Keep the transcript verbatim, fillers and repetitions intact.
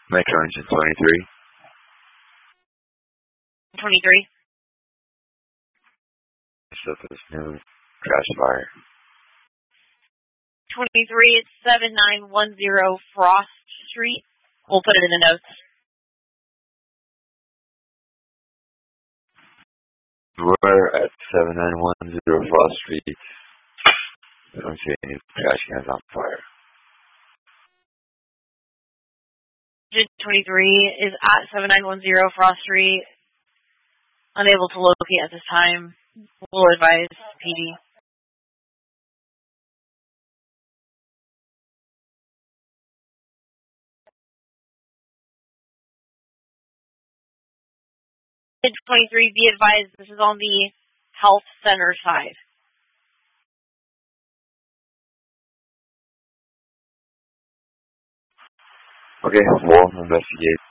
Metro Engine twenty-three. twenty-three. Surface new crash fire. twenty-three, it's seven nine one zero Frost Street. We'll put it in the notes. We're at seven nine one zero Frost Street. I don't see any trash cans on fire. twenty-three is at seven nine one zero Frost Street. Unable to locate at this time. We'll advise P D. twenty-three, be advised, this is on the health center side. Okay, we'll investigate.